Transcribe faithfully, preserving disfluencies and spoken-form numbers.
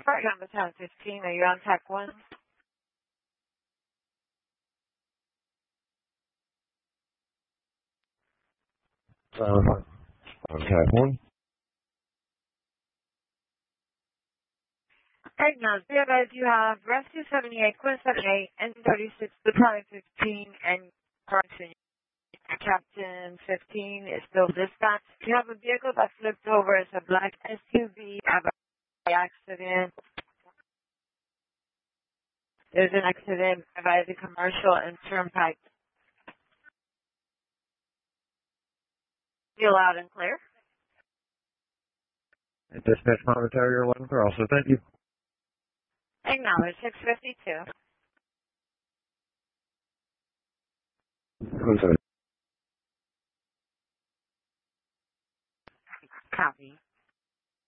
Part number ten fifteen, are you on Tech one? Uh, okay, one. Right now, zero guys, you have Rescue seventy-eight, Quinn seventy-eight, N thirty-six, Battalion fifteen, and correction, Captain fifteen is still dispatched. You have a vehicle that flipped over. It's a black S U V. Have an accident. There's an accident by the commercial and turnpike. You loud and clear? Dispatch commentary, you're eleven for also. Thank you. Acknowledge, six fifty-two. Who's it? Copy.